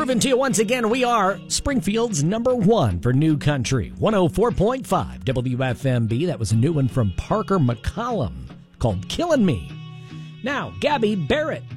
Proving to you once again, we are Springfield's number one for new country. 104.5 WFMB. That was a new one from Parker McCollum called Killing Me. Now, Gabby Barrett